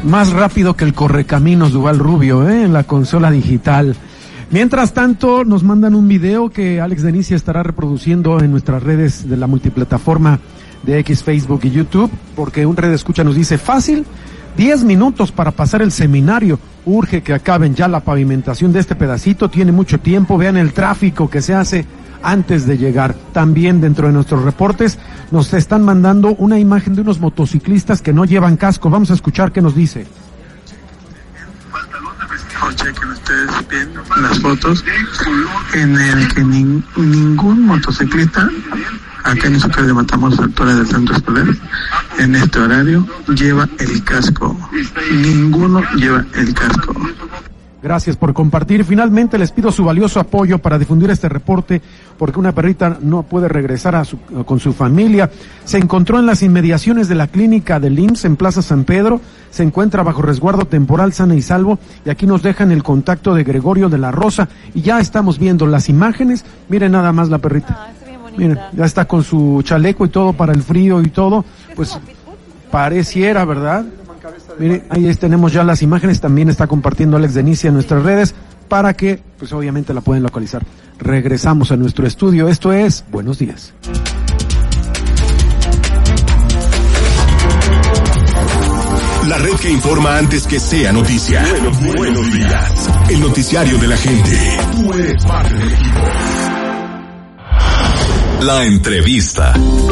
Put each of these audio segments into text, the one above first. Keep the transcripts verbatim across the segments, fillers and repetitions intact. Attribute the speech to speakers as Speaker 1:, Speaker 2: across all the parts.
Speaker 1: Más rápido que el correcaminos Duval Rubio, ¿eh? En la consola digital. Mientras tanto, nos mandan un video que Alex Denicia estará reproduciendo en nuestras redes de la multiplataforma de X, Facebook y YouTube, porque un red escucha nos dice, fácil, diez minutos para pasar el seminario. Urge que acaben ya la pavimentación de este pedacito, tiene mucho tiempo, vean el tráfico que se hace antes de llegar. También dentro de nuestros reportes nos están mandando una imagen de unos motociclistas que no llevan casco. Vamos a escuchar qué nos dice.
Speaker 2: O chequen ustedes bien las fotos en el que nin, ningún motociclista acá en el Zócalo de Matamoros, altura del centro escolar, en este horario lleva el casco. Ninguno lleva el casco.
Speaker 1: Gracias por compartir. Finalmente les pido su valioso apoyo para difundir este reporte, porque una perrita no puede regresar a su, con su familia. Se encontró en las inmediaciones de la clínica del I M S S en Plaza San Pedro. Se encuentra bajo resguardo temporal, sana y salvo. Y aquí nos dejan el contacto de Gregorio de la Rosa. Y ya estamos viendo las imágenes. Miren nada más la perrita.
Speaker 3: Ah, está bien bonita.
Speaker 1: Miren, ya está con su chaleco y todo para el frío y todo. Pues pareciera, ¿verdad? Mire, ahí tenemos ya las imágenes, también está compartiendo Alex Denicia en nuestras redes para que, pues obviamente la pueden localizar. Regresamos a nuestro estudio, esto es Buenos Días.
Speaker 4: La red que informa antes que sea noticia. Buenos, buenos días. El noticiario de la gente. Tú eres parte del equipo. La entrevista.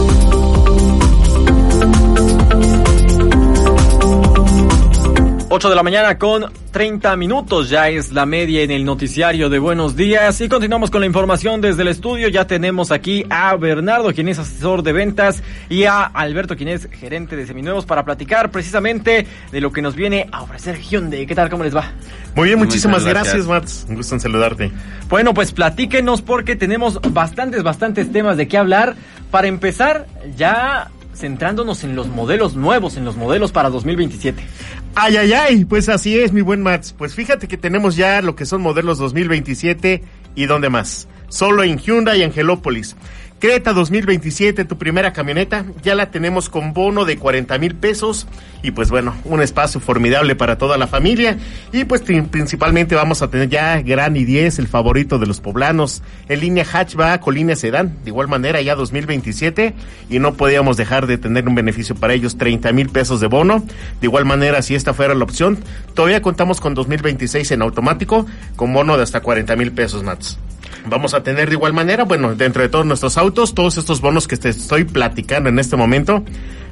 Speaker 5: ocho de la mañana con treinta minutos, ya es la media en el noticiario de Buenos Días y continuamos con la información desde el estudio. Ya tenemos aquí a Bernardo, quien es asesor de ventas, y a Alberto, quien es gerente de Seminuevos, para platicar precisamente de lo que nos viene a ofrecer Hyundai. ¿Qué tal? ¿Cómo les va?
Speaker 6: Muy bien, muchísimas
Speaker 5: Muchas
Speaker 6: gracias,
Speaker 5: gracias,
Speaker 6: Mats. Un gusto en saludarte.
Speaker 5: Bueno, pues platíquenos porque tenemos bastantes, bastantes temas de qué hablar. Para empezar, ya centrándonos en los modelos nuevos, en los modelos para dos mil veintisiete.
Speaker 6: Ay, ay, ay, pues así es, mi buen Mats. Pues fíjate que tenemos ya lo que son modelos dos mil veintisiete y ¿dónde más? Solo en Hyundai y Angelópolis. Creta dos mil veintisiete, tu primera camioneta, ya la tenemos con bono de cuarenta mil pesos y pues bueno, un espacio formidable para toda la familia y pues principalmente vamos a tener ya Gran i diez, el favorito de los poblanos, en línea hatchback o línea sedán, de igual manera ya dos mil veintisiete y no podíamos dejar de tener un beneficio para ellos, treinta mil pesos de bono, de igual manera si esta fuera la opción, todavía contamos con dos mil veintiséis en automático con bono de hasta cuarenta mil pesos, Mats. Vamos a tener de igual manera, bueno, dentro de todos nuestros autos, todos estos bonos que te estoy platicando en este momento,